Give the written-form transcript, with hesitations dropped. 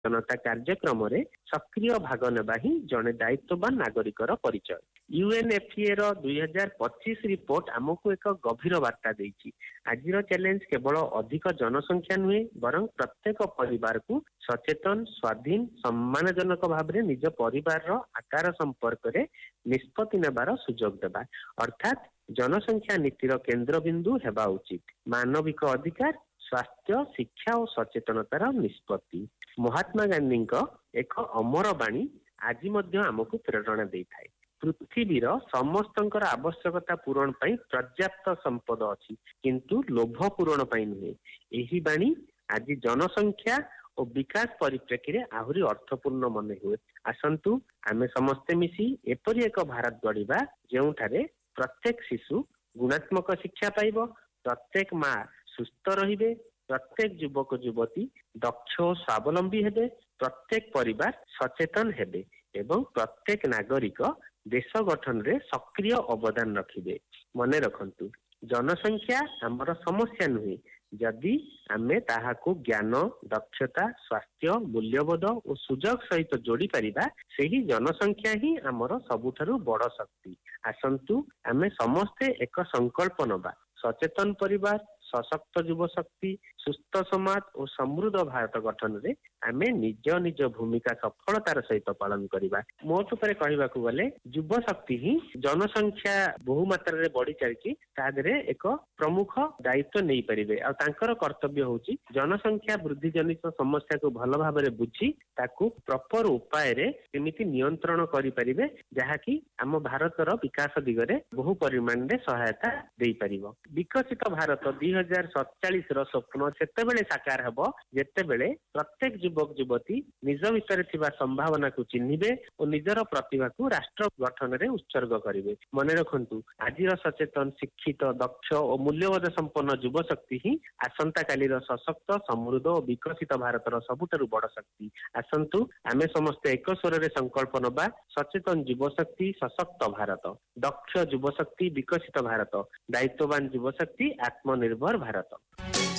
जनता कार्यक्रम रे सक्रिय भाग नेबा ही जने दायित्ववान नागरिकर परिचय। यूएनएफसीए रो 2025 रिपोर्ट हमको एक गभीर वार्ता देछि। आजिर चैलेंज केवल अधिक जनसंख्या नुहे बरं प्रत्येक परिवार को सचेतन, स्वाधीन, सम्मानजनक भाव में निज परिवार रो आकार संपर्क रे निष्पत्ति नेबार सुजोग देबा, अर्थात जनसंख्या नीतिर केंद्र बिंदु हेबा उचित। मानविक अधिकार, स्वास्थ्य, शिक्षा और सचेतनतार निष्पत्ति महात्मा गांधी एक अमर बाणी आज आमको प्रेरणा दे थाए। पृथ्वीर समस्तंकर आवश्यकता पूरण पाई पर्याप्त संपद अछि, किंतु लोभ पूरण पाई नुहे। एही बाणी आज जनसंख्या और विकास परिप्रेक्षी रे आहुरी अर्थपूर्ण मन हुए। आसंतु आमे समस्ते मिसी एपरि एक भारत गढ़िबा जेउठारे प्रत्येक शिशु गुणात्मक शिक्षा पाइब, प्रत्येक माँ सुस्थ रहिबे, प्रत्येक युवक युवती दक्ष और स्वावलंबी हेबे, प्रत्येक परिवार सचेतन हेबे एवं प्रत्येक नागरिक देश गठन रे सक्रिय अवदान रखिबे। मने रखंतु, जनसंख्या हमर समस्या नुहे, जदि आमे ताहाको ज्ञान, दक्षता, स्वास्थ्य, मूल्यबोध और सुजोग सहित जोड़ी परिबा, सेही जनसंख्या ही हमर सबुठारु बड़ शक्ति। आसंतु आमे समस्ते एक संकल्प नबा, सचेतन परिवार, सशक्त युव शक्ति, सुस्थ समाज और समृद्ध भारत गठन रे आमे निज निज भूमिका सफलतार सहित पालन करिबा। मोट उपरे कहबाकू गले युव शक्ति ही जनसंख्या बहु मात्रा रे बढ़ी चलची तादरे एक प्रमुख दायित्व नहीं परिबे। आ तांकर कर्तव्य होची जनसंख्या वृद्धि जनित समस्या को भल भाव रे बुझी ताकू प्रॉपर उपाय रे केमिति नियंत्रण करि परिबे, जहा कि आम भारतर विकास दिगरे बहु परिमाण रे सहायता देई परिबो। विकसित भारत 2047 रो स्वप्न सेतेबेले साकार हबो जेतेबेले प्रत्येक युवक युवती निज भितर थिबा संभावना को चिन्हिबे और निजर प्रतिभा को राष्ट्र गठन रे उत्सर्ग करिवे। मने रखंतु, आजिर सचेतन, शिक्षित, दक्ष और मूल्यबोध संपन्न युव शक्ति ही आसंता कालीर सशक्त, समृद्ध और विकसित भारतर सबुठारु बड़ शक्ति। आसंतु आमे समस्ते एक स्वर रे संकल्प नबा, सचेतन युव शक्ति, सशक्त भारत, दक्ष युव शक्ति, विकसित भारत, दायित्ववान युव शक्ति, आत्मनिर्भर भारत।